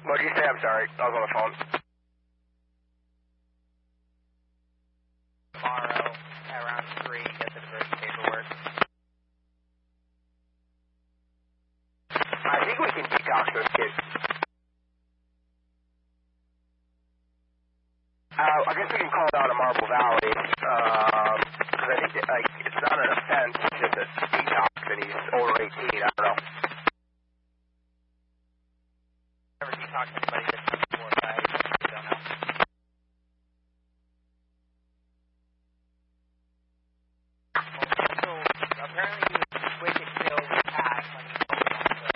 What did you say? I'm sorry. I was on the phone. Tomorrow, around 3, get the first paperwork. I think we can detox those kids.